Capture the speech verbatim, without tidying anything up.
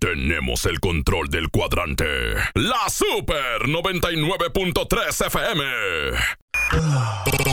Tenemos el control del cuadrante. La Super noventa y nueve punto tres F M.